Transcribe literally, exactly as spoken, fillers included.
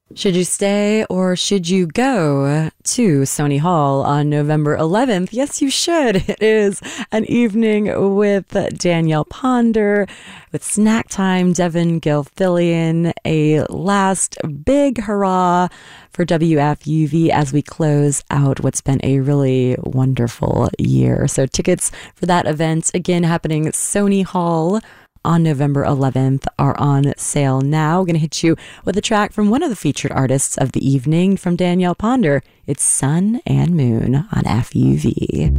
Should you stay or should you go to Sony Hall on November eleventh? Yes, you should. It is an evening with Danielle Ponder, with Snack Time, Devin Gilfillian, a last big hurrah for W F U V as we close out what's been a really wonderful year. So tickets for that event, again, happening at Sony Hall on November eleventh, are on sale now. We're going to hit you with a track from one of the featured artists of the evening from Danielle Ponder. It's Sun and Moon on F U V.